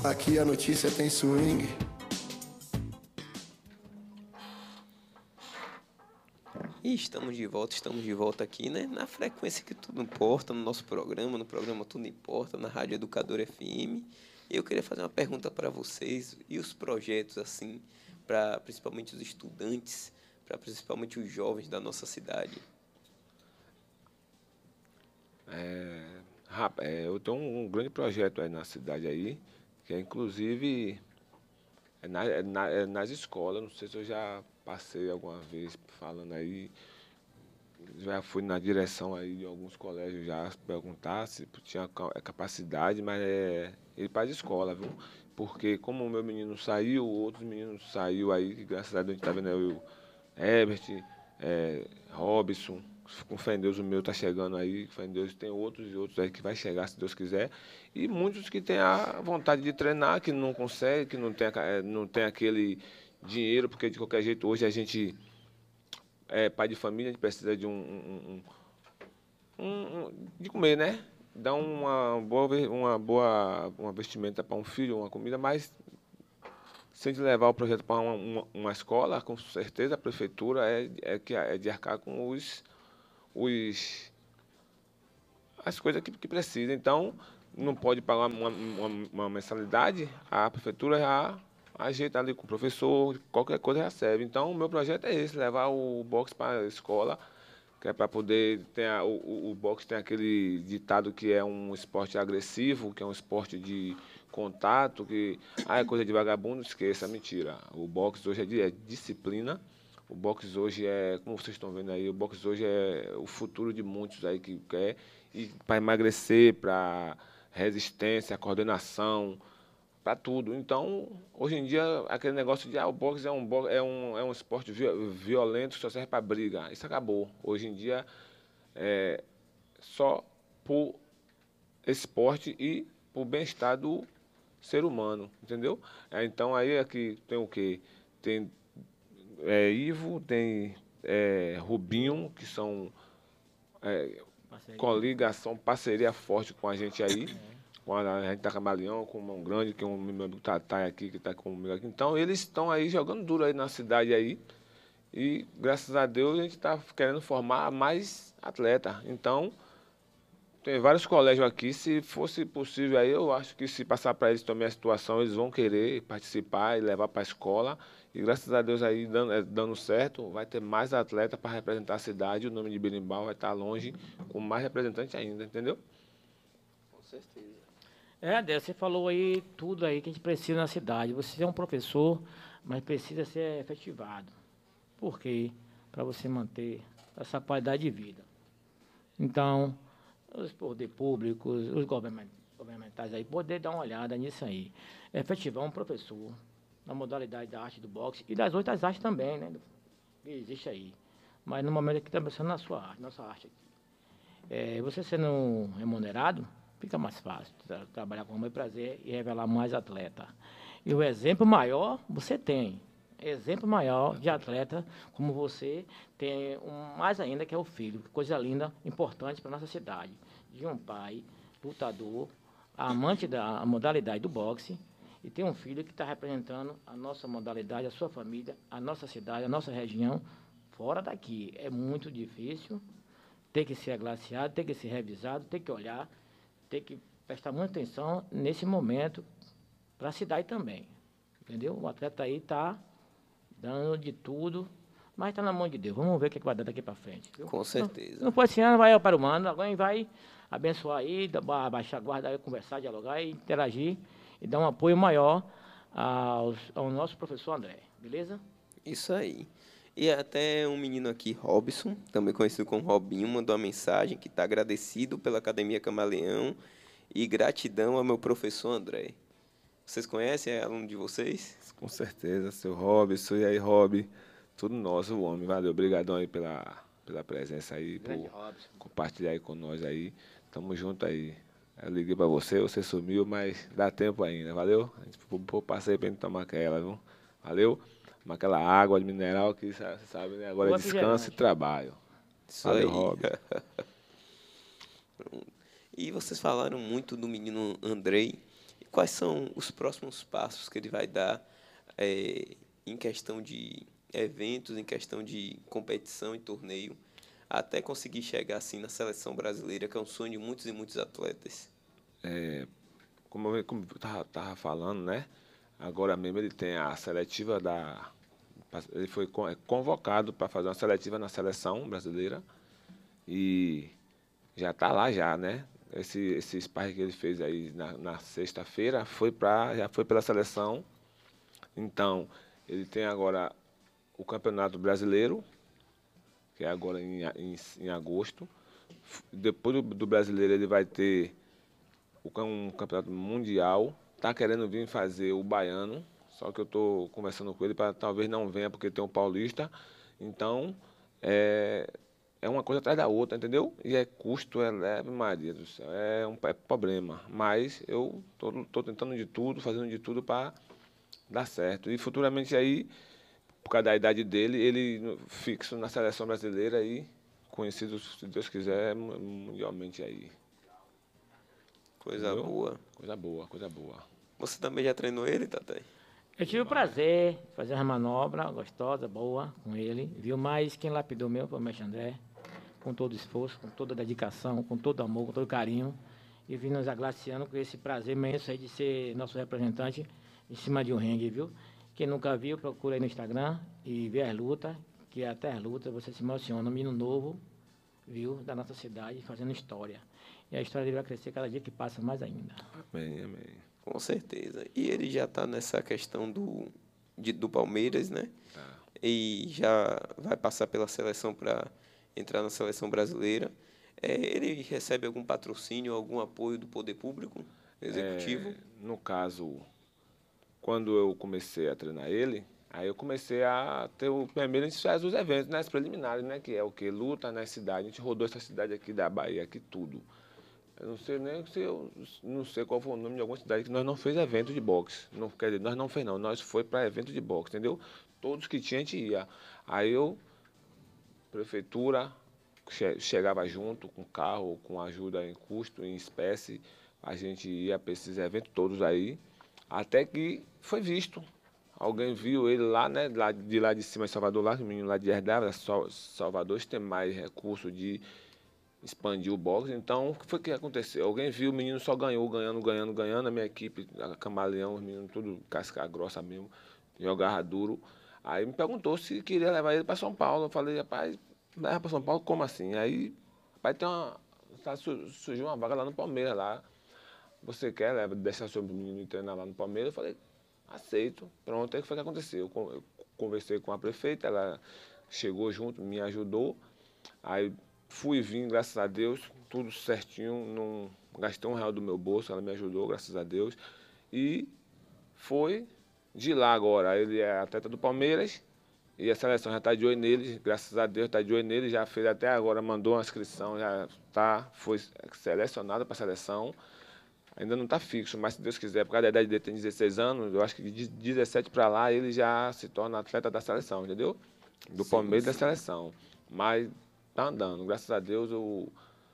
Aqui a notícia tem swing. E estamos de volta aqui, né? Na frequência que tudo importa, no nosso programa, no programa Tudo Importa, na Rádio Educador FM. Eu queria fazer uma pergunta para vocês e os projetos, assim, para principalmente os estudantes, para principalmente os jovens da nossa cidade. Eu tenho um grande projeto aí na cidade aí, que é inclusive nas escolas. Não sei se eu já passei alguma vez falando aí, já fui na direção aí de alguns colégios já perguntar se tinha capacidade, mas é ir para a escola, viu? Porque como o meu menino saiu, outros meninos saiu aí, que graças a Deus a gente está vendo aí o Herbert, Robson, com fé em Deus o meu está chegando aí, com fé em Deus tem outros e outros aí que vai chegar, se Deus quiser. E muitos que têm a vontade de treinar, que não conseguem, que não tem aquele dinheiro, porque de qualquer jeito hoje a gente é pai de família, a gente precisa de de comer, né? Dar uma vestimenta para um filho, uma comida, mas se a gente levar o projeto para uma escola, com certeza a prefeitura é de arcar com as coisas que precisa. Então, não pode pagar uma mensalidade, a prefeitura já ajeita ali com o professor, qualquer coisa recebe. Então, o meu projeto é esse, levar o boxe para a escola, que é para poder ter o boxe tem aquele ditado que é um esporte agressivo, que é um esporte de contato, que é coisa de vagabundo, esqueça, mentira. O boxe hoje é disciplina. O boxe hoje como vocês estão vendo aí, o boxe hoje é o futuro de muitos aí que quer, e para emagrecer, para resistência, coordenação, para tudo. Então, hoje em dia, aquele negócio de o boxe é um esporte violento que só serve para briga. Isso acabou. Hoje em dia, é só por esporte e por bem-estar do ser humano, entendeu? Então, aí aqui tem o quê? Tem Ivo, tem Rubinho, que são coligação, parceria forte com a gente aí. Com a gente tá Camaleão, com o Mão Grande, que é um membro do Tatai aqui, que está comigo aqui. Então, eles estão aí jogando duro aí na cidade aí. E, graças a Deus, a gente está querendo formar mais atleta. Então, tem vários colégios aqui. Se fosse possível aí, eu acho que se passar para eles também a situação, eles vão querer participar e levar para a escola. E, graças a Deus, aí dando certo, vai ter mais atleta para representar a cidade. O nome de Berimbau vai estar longe, com mais representante ainda, entendeu? Com certeza. Adé, você falou aí tudo aí que a gente precisa na cidade. Você é um professor, mas precisa ser efetivado. Por quê? Para você manter essa qualidade de vida. Então, os poderes públicos, os governamentais aí, poder dar uma olhada nisso aí. Efetivar um professor na modalidade da arte do boxe e das outras artes também, né? Que existe aí. Mas no momento que está pensando na sua arte, nossa arte aqui. Você sendo remunerado, fica mais fácil trabalhar com amor e prazer e revelar mais atleta. E o exemplo maior você tem. Exemplo maior de atleta como você tem mais ainda, que é o filho. Coisa linda, importante para a nossa cidade. De um pai, lutador, amante da modalidade do boxe, e tem um filho que está representando a nossa modalidade, a sua família, a nossa cidade, a nossa região, fora daqui. É muito difícil, tem que ser aglaciado, tem que ser revisado, tem que olhar, tem que prestar muita atenção nesse momento para a cidade também, entendeu? O atleta aí está dando de tudo, mas está na mão de Deus. Vamos ver o que vai dar daqui para frente. Viu? Com certeza. Não pode ser, ano vai para o mano, alguém vai abençoar aí, baixar a guarda aí, conversar, dialogar e interagir e dar um apoio maior ao nosso professor André, beleza? Isso aí. E até um menino aqui, Robson, também conhecido como Robinho, mandou uma mensagem que está agradecido pela Academia Camaleão e gratidão ao meu professor André. Vocês conhecem? É aluno de vocês? Com certeza, seu Robson. E aí, Rob? Tudo nosso, o homem. Valeu, obrigadão aí pela presença aí, por compartilhar aí com nós aí. Tamo junto aí. Eu liguei pra você sumiu, mas dá tempo ainda, valeu? A gente passei pra gente tomar aquela, viu? Valeu? Tomar aquela água de mineral que você sabe, né? Agora é descanso e trabalho. Isso valeu, aí. Rob. E vocês falaram muito do menino Andrei. quais são os próximos passos que ele vai dar em questão de eventos, em questão de competição e torneio, até conseguir chegar assim na seleção brasileira, que é um sonho de muitos e muitos atletas. Como eu estava falando, né? Agora mesmo ele tem a seletiva ele foi convocado para fazer uma seletiva na seleção brasileira e já está lá já, né? Esse sparring que ele fez aí na sexta-feira já foi pela seleção. Então, ele tem agora o Campeonato Brasileiro, que é agora em agosto. Depois do brasileiro ele vai ter um campeonato mundial. Está querendo vir fazer o baiano, só que eu estou conversando com ele para talvez não venha, porque tem o paulista. Então, é uma coisa atrás da outra, entendeu? E é custo, Maria do céu, é problema. Mas eu estou tentando de tudo, fazendo de tudo para dar certo. E futuramente aí, por causa da idade dele, ele fixo na seleção brasileira e conhecido, se Deus quiser, mundialmente aí. Coisa Entendeu? boa. Coisa boa, coisa boa. Você também já treinou ele, Tatei? Eu tive o prazer de fazer uma manobra gostosa, boa, com ele, viu? Mas quem lapidou mesmo foi o mestre André, com todo esforço, com toda dedicação, com todo amor, com todo carinho, e vim nos agraciando com esse prazer imenso aí de ser nosso representante em cima de um ringue, viu? Quem nunca viu, procura aí no Instagram e vê as lutas, que até as lutas você se emociona. Um menino novo, viu, da nossa cidade, fazendo história. E a história dele vai crescer cada dia que passa mais ainda. Amém, amém. Com certeza. E ele já está nessa questão do Palmeiras, né? Tá. E já vai passar pela seleção para entrar na seleção brasileira. Ele recebe algum patrocínio, algum apoio do poder público, executivo? No caso, quando eu comecei a treinar ele, aí eu comecei a ter primeiro a gente faz os eventos, né, os preliminares, né, que é o que? Luta na cidade. A gente rodou essa cidade aqui da Bahia, aqui tudo. Eu não sei nem se eu não sei qual foi o nome de alguma cidade que nós não fez evento de boxe. Não, quer dizer, nós não fez não, nós foi para evento de boxe, entendeu? Todos que tinha a gente ia. Aí prefeitura chegava junto com carro, com ajuda em custo, em espécie, a gente ia para esses eventos todos aí, até que foi visto. Alguém viu ele lá, né, lá de cima de Salvador, lá, o menino lá de Herdávila, Salvador tem mais recurso de expandir o boxe. Então, o que foi que aconteceu? Alguém viu, o menino só ganhou, ganhando, a minha equipe, a Camaleão, os meninos tudo casca grossa mesmo, jogava duro. Aí me perguntou se queria levar ele para São Paulo. Eu falei, rapaz, leva para São Paulo, como assim? Aí, rapaz, surgiu uma vaga lá no Palmeiras, lá. Você quer, deixar seu menino treinar lá no Palmeiras? Eu falei, aceito. Pronto, aí que foi que aconteceu. Eu conversei com a prefeita, ela chegou junto, me ajudou. Aí fui e vim, graças a Deus, tudo certinho, não gastei R$1 do meu bolso, ela me ajudou, graças a Deus. E foi de lá agora. Ele é atleta do Palmeiras e a seleção já está de olho nele, graças a Deus está de olho nele, já fez até agora, mandou uma inscrição, foi selecionado para a seleção. Ainda não está fixo, mas se Deus quiser, por causa da idade dele tem 16 anos, eu acho que de 17 para lá ele já se torna atleta da seleção, entendeu? Do Palmeiras da seleção. Mas tá andando, graças a Deus, o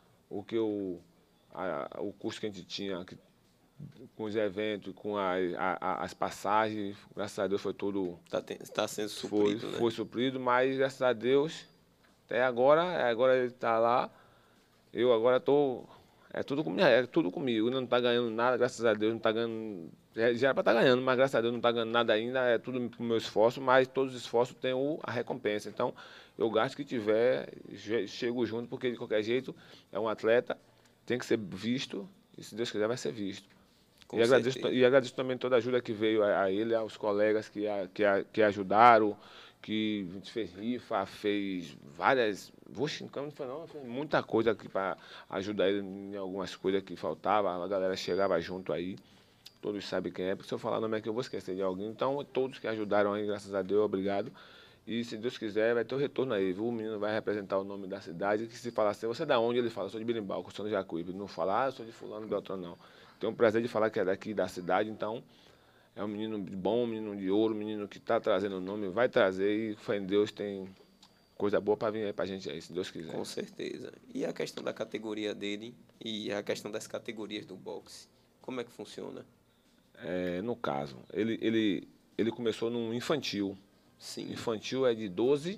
custo que a gente tinha com os eventos, com as passagens, graças a Deus foi tudo... Está sendo suprido, né? Foi suprido, mas graças a Deus, até agora ele está lá, eu agora estou... É tudo comigo, não está ganhando nada, graças a Deus, não está ganhando... Já era para estar ganhando, mas graças a Deus não está ganhando nada ainda, é tudo com o meu esforço, mas todos os esforços têm a recompensa. Então, eu gasto que tiver, chego junto, porque de qualquer jeito é um atleta, tem que ser visto, e se Deus quiser vai ser visto. E agradeço também toda a ajuda que veio a ele, aos colegas que ajudaram, que a gente fez rifa, fez várias... não foi não, fez muita coisa aqui para ajudar ele em algumas coisas que faltava, a galera chegava junto aí, todos sabem quem é, porque se eu falar o nome aqui eu vou esquecer de alguém, então todos que ajudaram aí, graças a Deus, obrigado. E se Deus quiser, vai ter o retorno aí, viu? O menino vai representar o nome da cidade, que se falar assim, você é da onde? Ele fala, sou de Berimbau, sou de Jacuípe. Não fala, eu sou de fulano, Beltrano, não. Tenho o prazer de falar que é daqui da cidade, então é um menino bom, um menino de ouro, um menino que está trazendo o nome, vai trazer e fé em Deus tem coisa boa para vir aí para a gente aí, se Deus quiser. Com certeza. E a questão da categoria dele e a questão das categorias do boxe, como é que funciona? no caso, ele começou num infantil. Sim, Infantil é de 12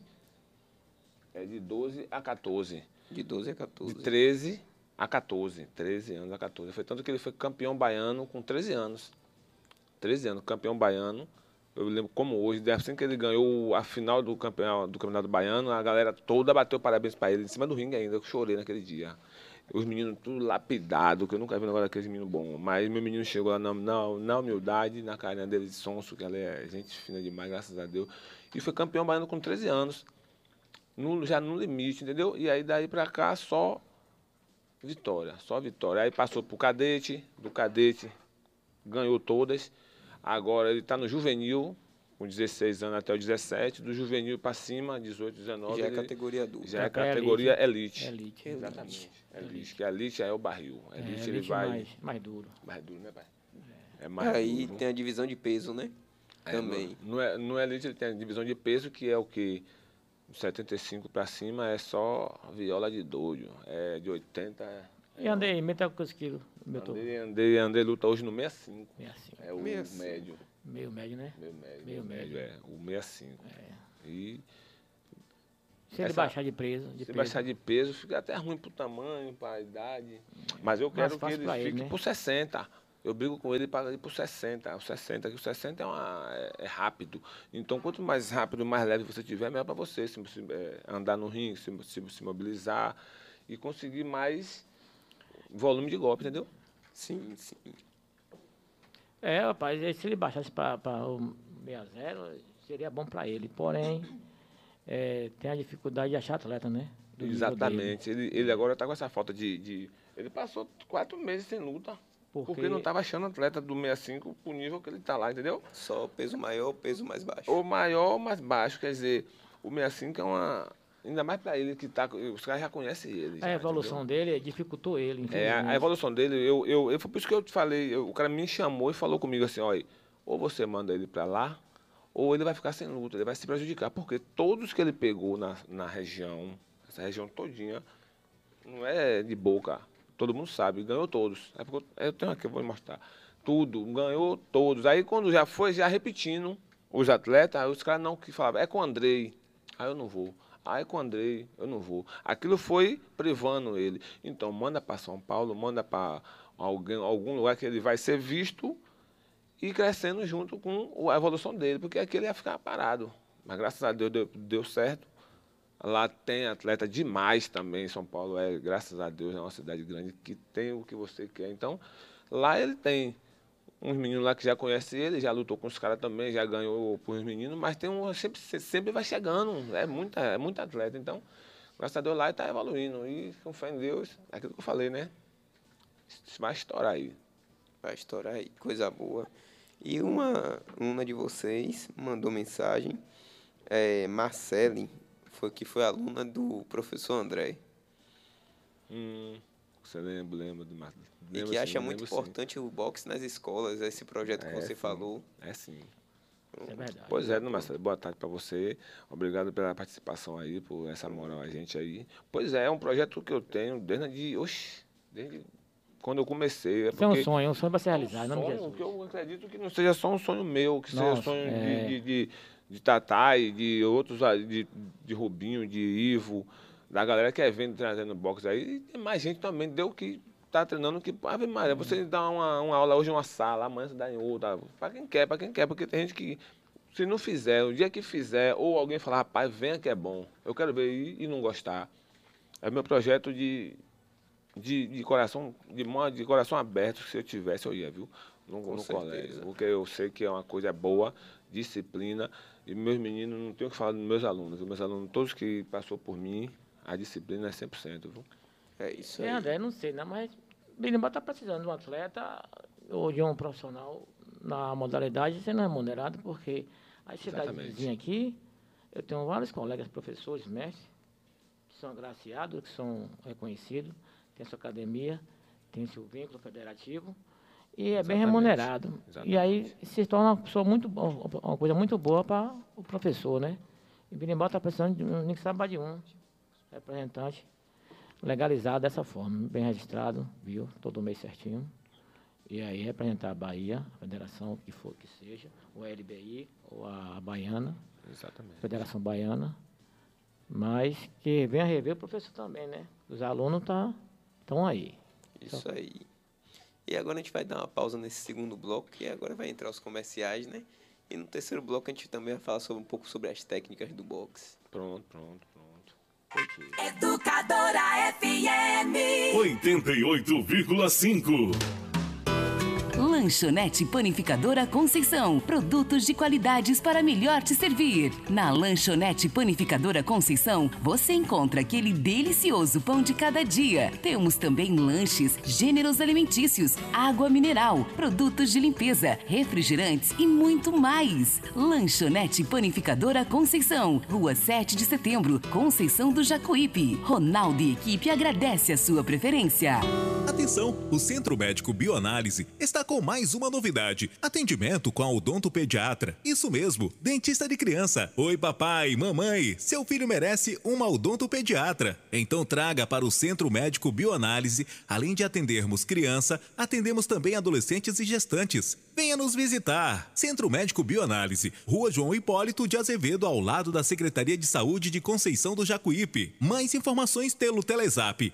a 14. de 12 a De 14. 13 a 14. 13 anos a 14. Foi tanto que ele foi campeão baiano com 13 anos. 13 anos, campeão baiano. Eu lembro como hoje, assim que ele ganhou a final do campeonato baiano, a galera toda bateu parabéns para ele, em cima do ringue ainda. Eu chorei naquele dia. Os meninos tudo lapidados, que eu nunca vi um negócio daqueles meninos bons. Mas meu menino chegou lá na humildade, na carinha dele de sonso, que ela é gente fina demais, graças a Deus. E foi campeão baiano com 13 anos. Já no limite, entendeu? E aí daí pra cá só vitória, só vitória. Aí passou pro cadete, do cadete ganhou todas. Agora ele tá no juvenil, com 16 anos até o 17, do juvenil pra cima, 18, 19. Já é ele categoria adulta. já é Pra categoria elite. Elite. Exatamente. Elite, que a elite é o barril. Elite ele Elite vai mais duro. mais duro, né, pai? É mais Aí duro. tem a divisão de peso, né? É, Também. no elite ele tem a divisão de peso, que é o que 75 para cima é só viola de doido. É de 80. E andei, meteu quantos quilos? Meteu Andei luta hoje no 65. 65. É o 65. médio. Meio médio, né? Meio médio, é. O 65. E Se ele Essa- baixar de peso, se baixar de peso, fica até ruim pro tamanho, pra idade. Mas eu Mais quero que fácil ele pra ele, fique né? por 60. Eu brigo com ele para ir por 60. O 60, que o 60 é rápido. Então, quanto mais rápido, mais leve você tiver, melhor para você. Andar no ringue, se mobilizar e conseguir mais volume de golpe, entendeu? Sim, sim. É, rapaz, e se ele baixasse para o 60, seria bom para ele. Porém, tem a dificuldade de achar atleta, né? Do nível dele. Exatamente. Ele agora está com essa falta Ele passou 4 meses sem luta. Porque não estava achando atleta do 65 pro nível que ele está lá, entendeu? Só peso maior, peso mais baixo. O maior ou mais baixo, quer dizer, o 65 é uma. Ainda mais para ele que tá. Os caras já conhecem ele. A já, evolução dele dificultou ele, entendeu? infelizmente. A evolução dele, foi por isso que eu te falei, o cara me chamou e falou comigo assim, olha, ou você manda ele para lá, ou ele vai ficar sem luta, ele vai se prejudicar, porque todos que ele pegou na região, essa região todinha, não é de boca, todo mundo sabe, ganhou todos. É porque eu tenho aqui, eu vou mostrar. Tudo, ganhou todos. Aí quando já foi, já repetindo os atletas, aí os caras não que falavam, é com o Andrei, aí eu não vou. Aí com o Andrei, eu não vou. Aquilo foi privando ele. Então, manda para São Paulo, manda para algum lugar que ele vai ser visto e crescendo junto com a evolução dele, porque aqui ele ia ficar parado. Mas graças a Deus deu certo. Lá tem atleta demais também. São Paulo graças a Deus, é uma cidade grande que tem o que você quer. Então, lá ele tem uns meninos lá que já conhecem ele, já lutou com os caras também, já ganhou por uns meninos, mas tem sempre vai chegando. É muito atleta. Então, graças a Deus lá ele está evoluindo. E com fé em Deus, é aquilo que eu falei, né? Vai estourar aí. Vai estourar aí, coisa boa. E uma aluna de vocês mandou mensagem, Marcele, que foi aluna do professor André. Você lembra do Marcos? E que acha muito importante o boxe nas escolas, esse projeto que você falou. É sim. É verdade. Pois é, Marcelo, boa tarde para você. Obrigado pela participação aí, por essa moral a gente aí. Pois é um projeto que eu tenho desde quando eu comecei. Isso é um sonho para ser realizado, em nome de sonho Jesus. que eu acredito que não seja só um sonho meu, que seja Nossa, sonho de Tatai, de outros, de Rubinho, de Ivo, da galera que vem trazendo boxe aí. E tem mais gente também, deu que tá treinando que, Ave Maria, você dá uma aula hoje em uma sala, amanhã você dá em outra. Para quem quer, porque tem gente que, se não fizer, o dia que fizer, ou alguém falar, rapaz, venha que é bom. Eu quero ver e não gostar. É meu projeto de coração, de coração aberto, se eu tivesse, eu ia, viu? No colégio. Porque eu sei que é uma coisa boa, disciplina. E meus meninos, não tenho o que falar dos meus alunos. Os meus alunos, todos que passou por mim, a disciplina é 100%, viu? É isso aí. André, não sei, né? Mas Birimbau está precisando de um atleta ou de um profissional na modalidade sendo remunerado, porque as cidades vizinhas aqui, eu tenho vários colegas, professores, mestres, que são agraciados, que são reconhecidos, tem sua academia, tem seu vínculo federativo, e é bem remunerado. E aí se torna uma pessoa uma coisa muito boa para o professor, né? E Birimbau está precisando de nem que saiba de um representante legalizado dessa forma, bem registrado, viu? Todo mês certinho. E aí representar a Bahia, a federação que for que seja, ou a LBI, ou a Baiana. Exatamente. Federação Baiana. Mas que venha rever o professor também, né? Os alunos estão aí. Isso aí. E agora a gente vai dar uma pausa nesse segundo bloco, e agora vai entrar os comerciais, né? E no terceiro bloco a gente também vai falar um pouco sobre as técnicas do boxe. Pronto. Educadora FM 88,5. Lanchonete Panificadora Conceição. Produtos de qualidades para melhor te servir. Na Lanchonete Panificadora Conceição, você encontra aquele delicioso pão de cada dia. Temos também lanches, gêneros alimentícios, água mineral, produtos de limpeza, refrigerantes e muito mais. Lanchonete Panificadora Conceição. Rua 7 de Setembro, Conceição do Jacuípe. Ronaldo e equipe agradece a sua preferência. Atenção, o Centro Médico Bioanálise está com mais uma novidade. Atendimento com a odontopediatra. Isso mesmo, dentista de criança. Oi papai, mamãe, seu filho merece uma odontopediatra. Então traga para o Centro Médico Bioanálise. Além de atendermos criança, atendemos também adolescentes e gestantes. Venha nos visitar. Centro Médico Bioanálise, Rua João Hipólito de Azevedo, ao lado da Secretaria de Saúde de Conceição do Jacuípe. Mais informações pelo Telezap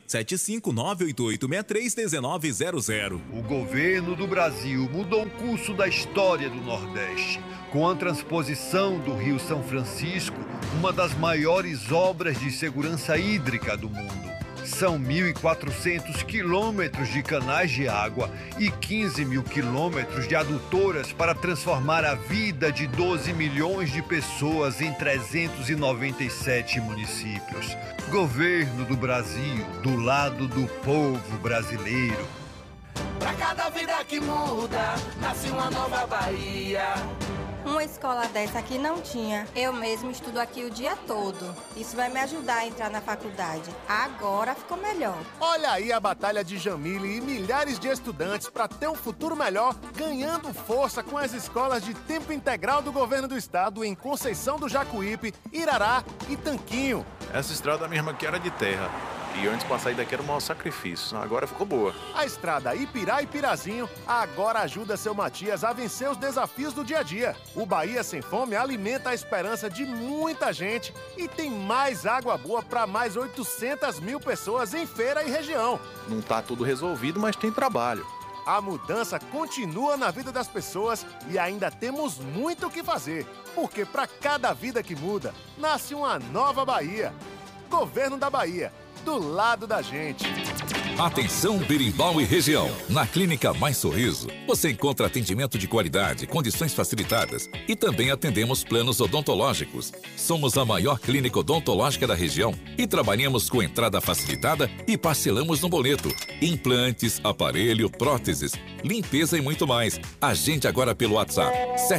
75988631900. O governo do Brasil mudou o curso da história do Nordeste, com a transposição do Rio São Francisco, uma das maiores obras de segurança hídrica do mundo. São 1.400 quilômetros de canais de água e 15 mil quilômetros de adutoras para transformar a vida de 12 milhões de pessoas em 397 municípios. Governo do Brasil, do lado do povo brasileiro. Pra cada vida que muda, nasce uma nova Bahia. Uma escola dessa aqui não tinha. Eu mesmo estudo aqui o dia todo. Isso vai me ajudar a entrar na faculdade. Agora ficou melhor. Olha aí a batalha de Jamile e milhares de estudantes para ter um futuro melhor, ganhando força com as escolas de tempo integral do governo do estado em Conceição do Jacuípe, Irará e Tanquinho. Essa estrada mesmo aqui era de terra. E antes para sair daqui era um maior sacrifício. Agora ficou boa. A estrada Ipirá e Pirazinho agora ajuda seu Matias a vencer os desafios do dia a dia. O Bahia Sem Fome alimenta a esperança de muita gente e tem mais água boa para mais 800 mil pessoas em Feira e região. Não tá tudo resolvido, mas tem trabalho. A mudança continua na vida das pessoas e ainda temos muito o que fazer. Porque para cada vida que muda, nasce uma nova Bahia. Governo da Bahia. Do lado da gente. Atenção Berimbau e região. Na Clínica Mais Sorriso, você encontra atendimento de qualidade, condições facilitadas e também atendemos planos odontológicos. Somos a maior clínica odontológica da região e trabalhamos com entrada facilitada e parcelamos no boleto. Implantes, aparelho, próteses, limpeza e muito mais. Agende agora pelo WhatsApp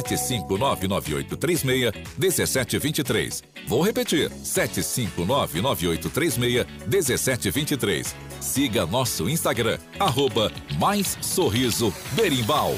75998361723. Vou repetir, 75998361723. Siga nosso Instagram, @MaisSorrisoBerimbau.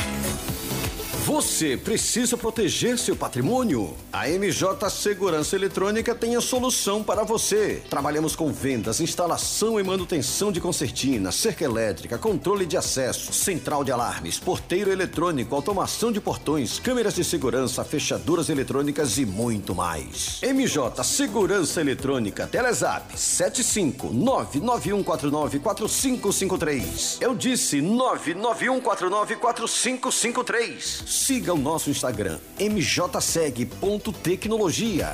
Você precisa proteger seu patrimônio? A MJ Segurança Eletrônica tem a solução para você. Trabalhamos com vendas, instalação e manutenção de concertina, cerca elétrica, controle de acesso, central de alarmes, porteiro eletrônico, automação de portões, câmeras de segurança, fechaduras eletrônicas e muito mais. MJ Segurança Eletrônica, Telezap 75991494553. Eu disse 991494553. Siga o nosso Instagram, mjseg.tecnologia.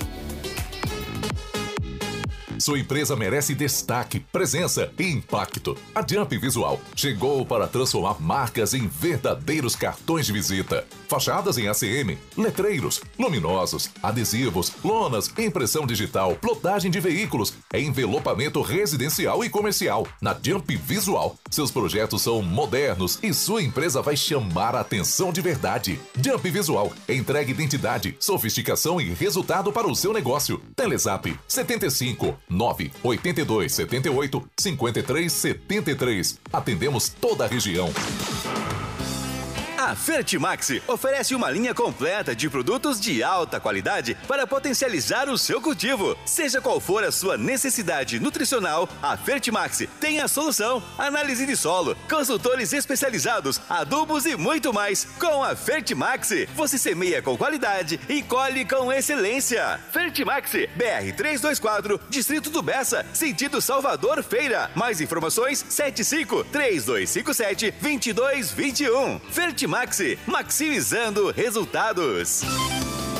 Sua empresa merece destaque, presença e impacto. A Jump Visual chegou para transformar marcas em verdadeiros cartões de visita. Fachadas em ACM, letreiros, luminosos, adesivos, lonas, impressão digital, plotagem de veículos, envelopamento residencial e comercial. Na Jump Visual, seus projetos são modernos e sua empresa vai chamar a atenção de verdade. Jump Visual entrega identidade, sofisticação e resultado para o seu negócio. Telezap 75 982 78 53 73. Atendemos toda a região. A Fertimax oferece uma linha completa de produtos de alta qualidade para potencializar o seu cultivo. Seja qual for a sua necessidade nutricional, a Fertimax tem a solução. Análise de solo, consultores especializados, adubos e muito mais. Com a Fertimax, você semeia com qualidade e colhe com excelência. Fertimax, BR 324, Distrito do Bessa, sentido Salvador Feira. Mais informações, 75-3257-2221. Fertimax, maximizando resultados.